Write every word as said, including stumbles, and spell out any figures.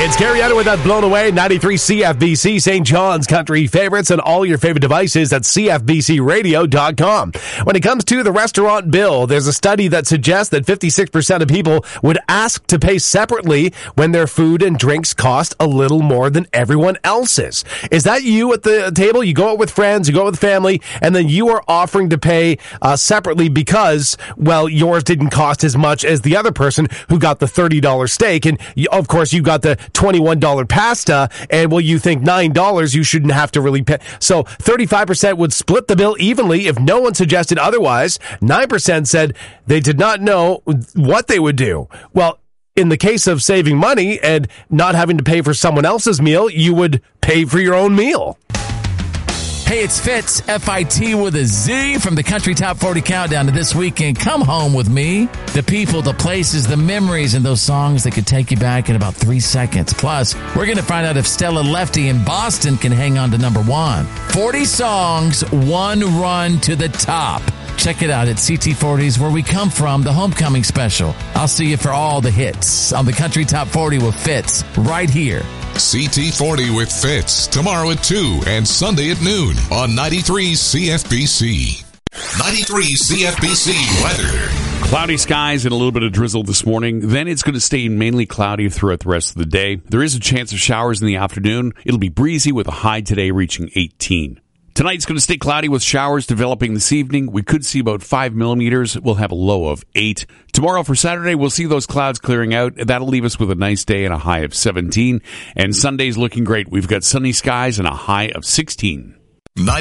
It's Gary Under with that Blown Away, ninety-three C F B C, Saint John's Country Favorites, and all your favorite devices at C F B C radio dot com. When it comes to the restaurant bill, there's a study that suggests that fifty-six percent of people would ask to pay separately when their food and drinks cost a little more than everyone else's. Is that you at the table? You go out with friends, you go out with family, and then you are offering to pay uh, separately because, well, yours didn't cost as much as the other person who got the thirty dollars steak, and you, of course you got the twenty-one dollars pasta, and well, you think nine dollars you shouldn't have to really pay. So thirty-five percent would split the bill evenly if no one suggested otherwise. nine percent said they did not know what they would do. Well, in the case of saving money and not having to pay for someone else's meal, you would pay for your own meal. Hey, it's Fitz, F I T with a Z, from the Country Top forty Countdown to this weekend. Come home with me. The people, the places, the memories, and those songs that could take you back in about three seconds. Plus, we're going to find out if Stella Lefty in Boston can hang on to number one. forty songs, one run to the top. Check it out at C T forty's Where We Come From, the homecoming special. I'll see you for all the hits on the Country Top forty with Fitz, right here. C T forty with Fitz, tomorrow at two and Sunday at noon on ninety-three C F B C. ninety-three C F B C weather. Cloudy skies and a little bit of drizzle this morning. Then it's going to stay mainly cloudy throughout the rest of the day. There is a chance of showers in the afternoon. It'll be breezy with a high today reaching eighteen. Tonight's going to stay cloudy with showers developing this evening. We could see about five millimeters. We'll have a low of eight. Tomorrow for Saturday, we'll see those clouds clearing out. That'll leave us with a nice day and a high of seventeen. And Sunday's looking great. We've got sunny skies and a high of sixteen.